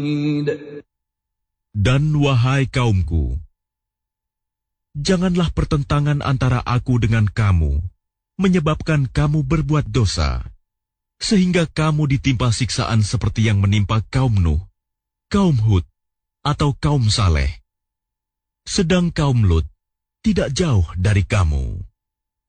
Dan wahai kaumku, janganlah pertentangan antara aku dengan kamu menyebabkan kamu berbuat dosa, sehingga kamu ditimpa siksaan seperti yang menimpa kaum Nuh, kaum Hud, atau kaum Saleh. Sedang kaum Lut tidak jauh dari kamu.